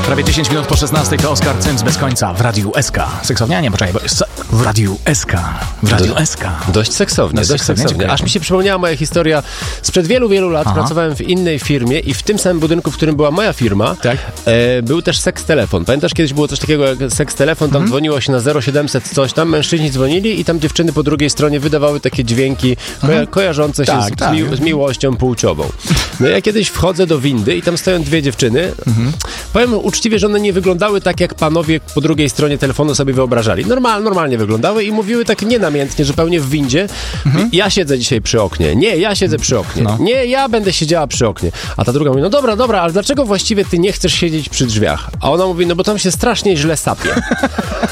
Prawie 10 minut po 16 to Oskar Cymc bez końca w Radiu SK. Seksownie? Nie, poczekaj, bo jest w Radiu SK. W Radiu SK. Dość seksownie. Dziękuję. Aż mi się przypomniała moja historia sprzed wielu, wielu lat. Pracowałem w innej firmie i w tym samym budynku, w którym była moja firma, był też seks telefon. Pamiętasz, kiedyś było coś takiego jak seks telefon, tam dzwoniło się na 0700 coś tam, mężczyźni dzwonili i tam dziewczyny po drugiej stronie wydawały takie dźwięki kojarzące się z miłością płciową. No ja kiedyś wchodzę do windy i tam stoją dwie dziewczyny. Powiem uczciwie, że one nie wyglądały tak, jak panowie po drugiej stronie telefonu sobie wyobrażali. Normalnie wyglądały i mówiły tak nienamiętnie, zupełnie w windzie. Ja siedzę dzisiaj przy oknie. Nie, ja siedzę przy oknie. No. Nie, ja będę siedziała przy oknie. A ta druga mówi, no dobra, ale dlaczego właściwie ty nie chcesz siedzieć przy drzwiach? A ona mówi, no bo tam się strasznie źle sapie.